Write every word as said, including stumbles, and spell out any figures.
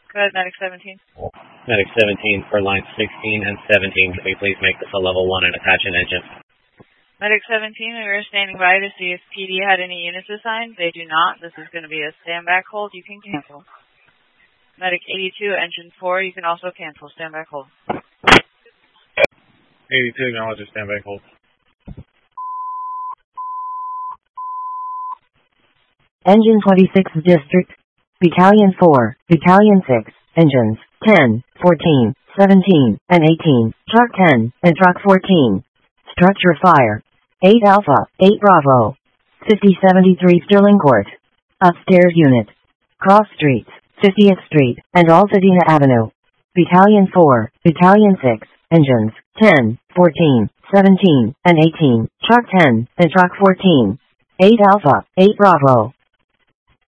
Go ahead, Medic seventeen. Medic seventeen for line sixteen and seventeen. Can we please make this a level one and attach an engine? Medic seventeen, we were standing by to see if P D had any units assigned. They do not. This is going to be a stand-back hold. You can cancel. Medic eighty-two, engine four, you can also cancel. Stand-back hold. eighty-two, acknowledge a stand-back hold. Engine twenty-sixth District, Battalion four, Battalion six, engines ten, fourteen, seventeen, and eighteen, truck ten, and truck fourteen. Structure fire. eight Alpha, eight Bravo. fifty seventy-three Sterling Court. Upstairs unit. Cross Streets, fiftieth Street, and Altadena Avenue. Battalion four, Battalion six, engines ten, fourteen, seventeen, and eighteen, truck ten, and truck fourteen. eight Alpha, eight Bravo.